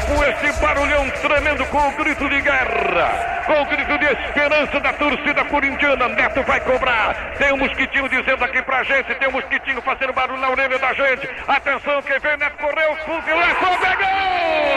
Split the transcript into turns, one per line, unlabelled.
com este barulhão tremendo, com o grito de guerra, com o grito de esperança da torcida corintiana. Neto vai cobrar. Tem um mosquitinho dizendo aqui pra gente, tem um mosquitinho fazendo barulho na orelha da gente. Atenção, quem vem, Neto correu, fuzilou, pegou!